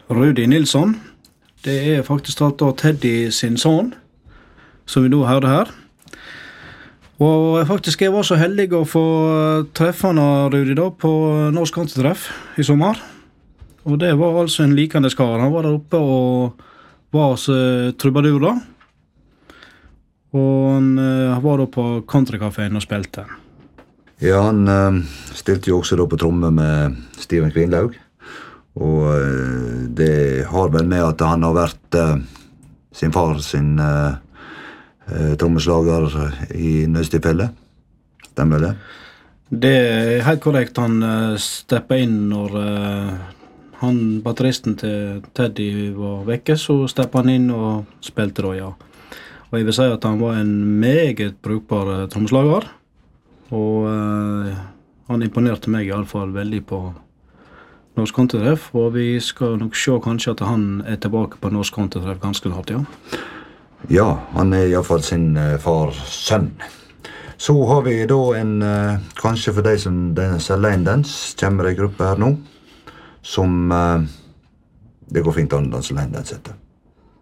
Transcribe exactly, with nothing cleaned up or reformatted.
Rudi Nilsson. Det er faktisk talt da Teddy sin son, som vi nå hørte her. Og faktisk jeg var så heldig å få treffe han av Rudi da på Norsk Countrytreff i sommer. Og det var altså en likende skar. Han var der oppe og var hos uh, Trubadur da. Og han uh, var da på Countrycaféen og spilte. Ja, han uh, stilte jo også da på tromme med Steven Kvinlaug. Og uh, det har vel med at han har vært uh, sin far sin uh, uh, trommeslager i nødstilfelle. Stemmer det? Det er helt korrekt. Han uh, steppet inn når uh, han, batteristen til Teddy var vekke, så steppet han inn og spilte da, ja. Og jeg vil si at han var en meget brukbar uh, trommeslager. Og uh, han imponerte meg i alle fall veldig på Norsk Countrytreff, og vi skal nok se kanskje at han er tilbake på Norsk Countrytreff ganske snart, ja. Ja, han er i hvert fall sin uh, fars sønn. Så har vi da en, uh, kanskje for deg som denne Line Dance, kommer en gruppe her nå, som uh, det går fint an å danse Line Dance etter.